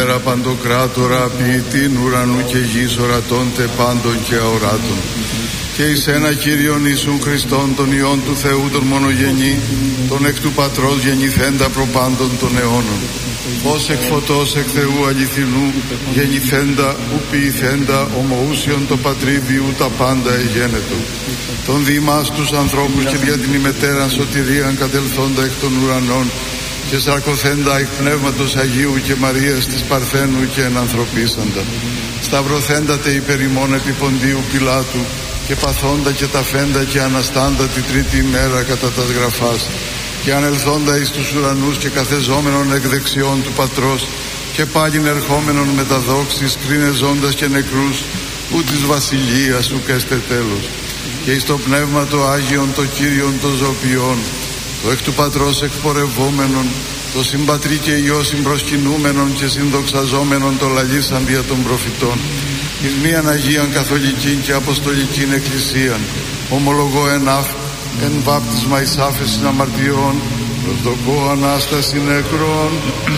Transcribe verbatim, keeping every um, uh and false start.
ημέρα παντοκράτορα, ποιητήν ουρανού και γης, ορατώντε πάντων και αοράτων. Και εις ένα Κύριον Ιησούν Χριστόν, τον Υιόν του Θεού, τον μονογενή, τον εκ του Πατρός γεννηθέντα προπάντων των αιώνων. Ως εκ φωτός εκ Θεού αληθινού, γεννηθέντα, ου ποιηθέντα, ομοούσιον το πατρίδιου τα πάντα εγένετο. Τον διημάς τους ανθρώπους και δια την ημετέραν σωτηρίαν κατελθόντα εκ των ουρανών, και σαρκωθέντα εκ Πνεύματος Αγίου και Μαρίας της Παρθένου και ενανθρωπίσαντα. Σταυρωθέντατε υπερ ημών επί Ποντίου Πιλάτου, και παθόντα και ταφέντα και αναστάντα τη τρίτη ημέρα κατά τας γραφάς, και ανελθόντα εις τους ουρανούς και καθεζόμενον εκ δεξιών του Πατρός, και πάλιν ερχόμενον με τα δόξης, κρίνε ζώντας και νεκρούς, ου της βασιλείας ουκ έστε τέλος. Και εις το Πνεύμα το Άγιον, το Κύριον το ζωοποιών, το εκ του Πατρός εκπορευόμενον, το συμπατρί και Υιό συμπροσκυνούμενον και συνδοξαζόμενον το λαλήσαν δια των προφητών, εις μίαν Αγίαν Καθολικήν και Αποστολικήν Εκκλησίαν, ομολογώ εν άφ, εν βάπτισμα εις άφεσιν αμαρτιών, προσδοκώ Ανάσταση νεκρών,